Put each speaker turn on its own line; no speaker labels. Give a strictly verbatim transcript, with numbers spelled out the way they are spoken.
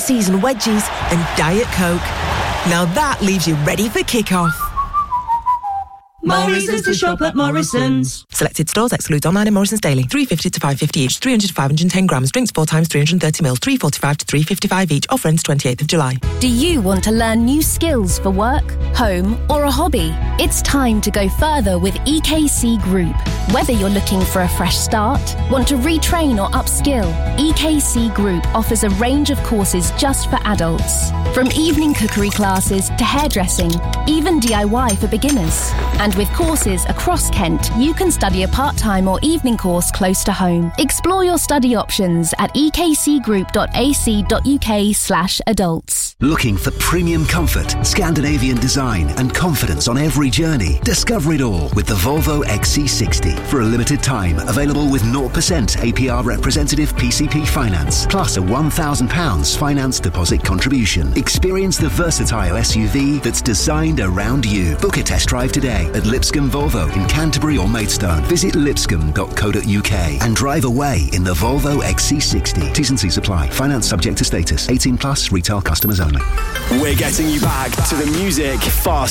season wedgies and Diet Coke. Now that leaves you ready for kick-off.
More reasons to shop at Morrison's.
Selected stores excludes online and Morrison's daily. three fifty to five fifty each, three hundred to five hundred ten grams. Drinks four times three hundred thirty mils, three forty-five to three fifty-five each. Offer ends twenty-eighth of July.
Do you want to learn new skills for work, home or a hobby? It's time to go further with E K C Group. Whether you're looking for a fresh start, want to retrain or upskill, E K C Group offers a range of courses just for adults. From evening cookery classes to hairdressing, even D I Y for beginners. And with courses across Kent, you can study a part-time or evening course close to home. Explore your study options at ekcgroup.ac.uk slash adults.
Looking for premium comfort, Scandinavian design and confidence on every journey? Discover it all with the Volvo X C sixty. For a limited time, available with zero percent A P R representative P C P finance, plus a one thousand pounds finance deposit contribution. Experience the versatile S U V that's designed around you. Book a test drive today at Lipscomb Volvo in Canterbury or Maidstone. Visit lipscomb dot co dot uk and drive away in the Volvo X C sixty. T's and C's apply. Finance subject to status. eighteen plus, retail customers only.
We're getting you back to the music fast.